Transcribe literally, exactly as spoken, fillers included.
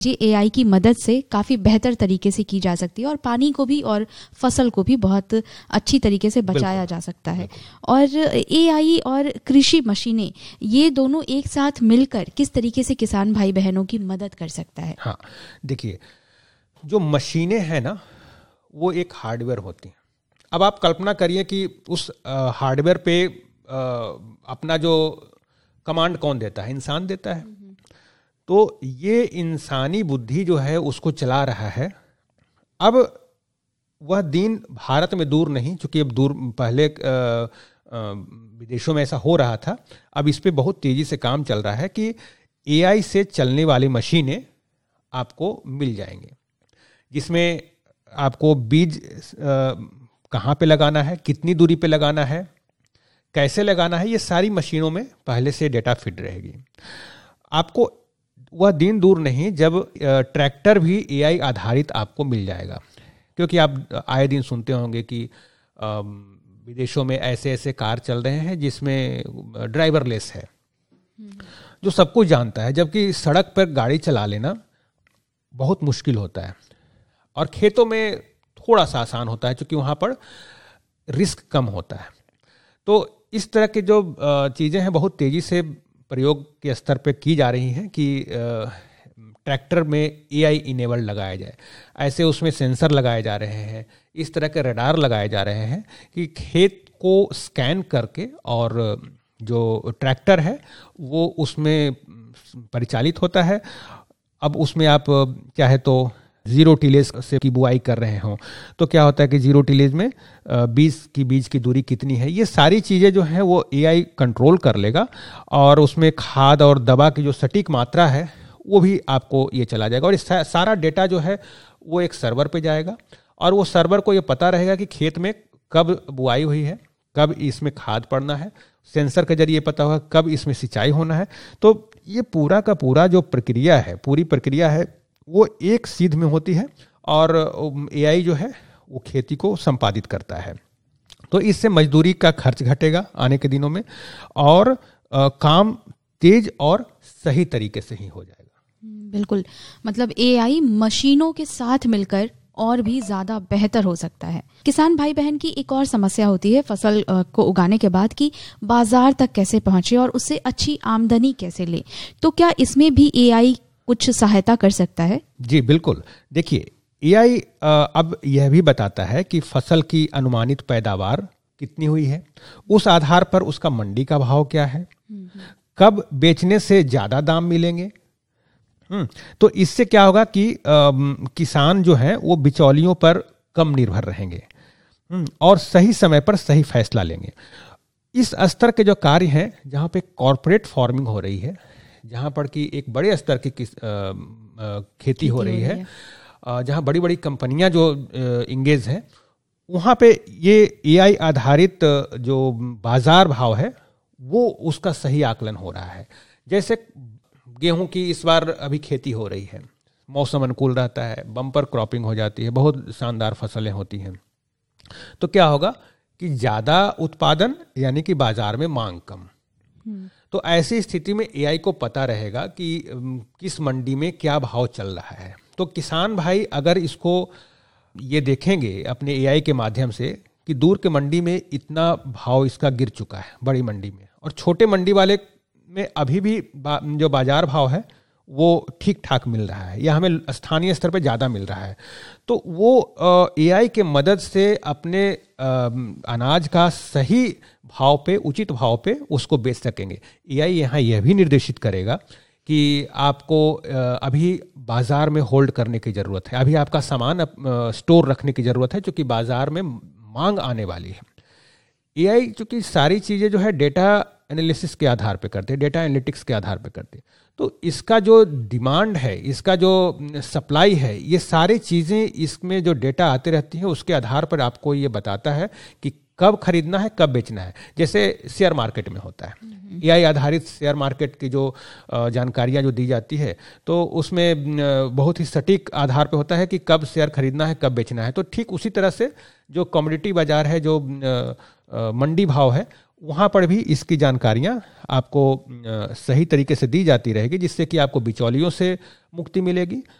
जी AI की मदद से काफ़ी बेहतर तरीके से की जा सकती है और पानी को भी और फसल को भी बहुत अच्छी तरीके से बचाया जा सकता है। और एआई और कृषि मशीनें ये दोनों एक साथ मिलकर किस तरीके से किसान भाई बहनों की मदद कर सकता है? हाँ, देखिए, जो मशीनें हैं ना, वो एक हार्डवेयर होती हैं। अब आप कल्पना करिए कि उस हार्डवेयर पे आ, अपना जो कमांड कौन देता है? इंसान देता है। तो ये इंसानी बुद्धि जो है उसको चला रहा है। अब वह दिन भारत में दूर नहीं, क्योंकि अब दूर पहले विदेशों में ऐसा हो रहा था, अब इस पे बहुत तेजी से काम चल रहा है कि एआई से चलने वाली मशीनें आपको मिल जाएंगे, जिसमें आपको बीज कहाँ पे लगाना है, कितनी दूरी पे लगाना है, कैसे लगाना है, ये सारी मशीनों में पहले से डेटा फीड रहेगी। आपको वह दिन दूर नहीं जब ट्रैक्टर भी एआई आधारित आपको मिल जाएगा, क्योंकि आप आए दिन सुनते होंगे कि विदेशों में ऐसे ऐसे कार चल रहे हैं जिसमें ड्राइवरलेस है, जो सब कुछ जानता है, जबकि सड़क पर गाड़ी चला लेना बहुत मुश्किल होता है और खेतों में थोड़ा सा आसान होता है, क्योंकि वहाँ पर रिस्क कम होता है। तो इस तरह की जो चीज़ें हैं बहुत तेज़ी से प्रयोग के स्तर पे की जा रही हैं कि ट्रैक्टर में एआई इनेबल लगाया जाए। ऐसे उसमें सेंसर लगाए जा रहे हैं, इस तरह के रडार लगाए जा रहे हैं कि खेत को स्कैन करके और जो ट्रैक्टर है वो उसमें परिचालित होता है। अब उसमें आप चाहे तो जीरो टिलेज से की बुआई कर रहे हों तो क्या होता है कि जीरो टिलेज में बीज की बीज की दूरी कितनी है, ये सारी चीज़ें जो हैं वो एआई कंट्रोल कर लेगा और उसमें खाद और दवा की जो सटीक मात्रा है वो भी आपको ये चला जाएगा। और इस सारा डेटा जो है वो एक सर्वर पे जाएगा और वो सर्वर को ये पता रहेगा कि खेत में कब बुआई हुई है, कब इसमें खाद पड़ना है, सेंसर के जरिए पता होगा कब इसमें सिंचाई होना है। तो ये पूरा का पूरा जो प्रक्रिया है, पूरी प्रक्रिया है वो एक सीध में होती है और एआई जो है वो खेती को संपादित करता है। तो इससे मजदूरी का खर्च घटेगा आने के दिनों में और आ, काम तेज और सही तरीके से ही हो जाएगा। बिल्कुल, मतलब एआई मशीनों के साथ मिलकर और भी ज़्यादा बेहतर हो सकता है। किसान भाई बहन की एक और समस्या होती है फसल को उगाने के बाद कि बाजार तक कैसे पहुंचे और उससे अच्छी आमदनी कैसे ले। तो क्या इसमें भी एआई कुछ सहायता कर सकता है? जी बिल्कुल। देखिए, एआई अब यह भी बताता है कि फसल की अनुमानित पैदावार कितनी हुई है, उस आधार पर उसका मंडी का भाव क्या है, कब बेचने से ज़्यादा दाम मिलेंगे। तो इससे क्या होगा कि आ, किसान जो है वो बिचौलियों पर कम निर्भर रहेंगे और सही समय पर सही फैसला लेंगे। इस स्तर के जो कार्य हैं जहाँ पे कॉरपोरेट फार्मिंग हो रही है, जहाँ पर कि एक बड़े स्तर की किस, आ, आ, खेती हो रही है, है। जहाँ बड़ी बड़ी कंपनियां जो इंगेज हैं, वहाँ पे ये एआई आधारित जो बाजार भाव है वो उसका सही आकलन हो रहा है। जैसे गेहूं की इस बार अभी खेती हो रही है, मौसम अनुकूल रहता है, बम्पर क्रॉपिंग हो जाती है, बहुत शानदार फसलें होती हैं। तो क्या होगा कि ज़्यादा उत्पादन यानी कि बाजार में मांग कम। तो ऐसी स्थिति में एआई को पता रहेगा कि किस मंडी में क्या भाव चल रहा है। तो किसान भाई अगर इसको ये देखेंगे अपने एआई के माध्यम से कि दूर के मंडी में इतना भाव इसका गिर चुका है बड़ी मंडी में, और छोटे मंडी वाले में अभी भी बा, जो बाजार भाव है वो ठीक ठाक मिल रहा है या हमें स्थानीय स्तर पे ज़्यादा मिल रहा है, तो वो एआई के मदद से अपने आ, अनाज का सही भाव पे, उचित भाव पे उसको बेच सकेंगे। एआई यहाँ यह भी निर्देशित करेगा कि आपको आ, अभी बाज़ार में होल्ड करने की ज़रूरत है, अभी आपका सामान स्टोर रखने की ज़रूरत है, क्योंकि बाज़ार में मांग आने वाली है। एआई चूँकि सारी चीज़ें जो है डेटा एनालिसिस के आधार पे करते हैं, डेटा एनालिटिक्स के आधार पे करते हैं, तो इसका जो डिमांड है, इसका जो सप्लाई है, ये सारी चीज़ें इसमें जो डेटा आते रहती हैं उसके आधार पर आपको ये बताता है कि कब खरीदना है, कब बेचना है। जैसे शेयर मार्केट में होता है, एआई आधारित शेयर मार्केट की जो जानकारियाँ जो दी जाती है तो उसमें बहुत ही सटीक आधार पे होता है कि कब शेयर खरीदना है, कब बेचना है। तो ठीक उसी तरह से जो कमोडिटी बाजार है, जो मंडी भाव है, वहाँ पर भी इसकी जानकारियाँ आपको सही तरीके से दी जाती रहेगी, जिससे कि आपको बिचौलियों से मुक्ति मिलेगी